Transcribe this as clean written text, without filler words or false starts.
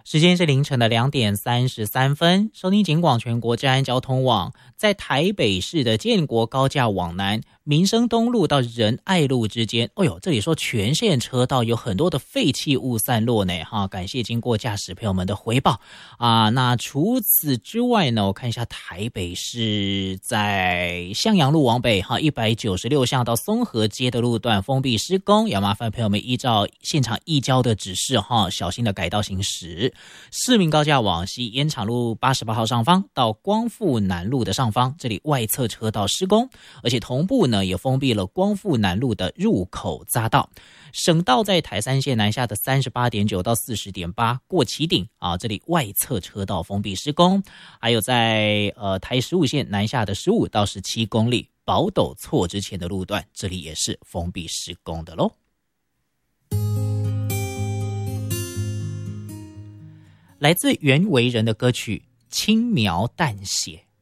时间是凌晨的2:33，收听警广全国治安交通网。在台北市的建国高架往南民生东路到仁爱路之间，这里说全线车道有很多的废弃物散落呢，感谢经过驾驶朋友们的回报啊。那除此之外呢，我看一下台北市在向阳路往北196巷到松河街的路段封闭施工，要麻烦朋友们依照现场移交的指示小心的改道行驶。市民高架往西烟厂路88号上方到光复南路的上方，这里外侧车道施工，而且同步呢也封闭了光复南路的入口匝道。省道在台三线南下的38.9到40.8过旗顶这里外侧车道封闭施工。还有在台15线南下的15到17公里宝斗错之前的路段，这里也是封闭施工的咯。来自袁惟仁的歌曲轻描淡写，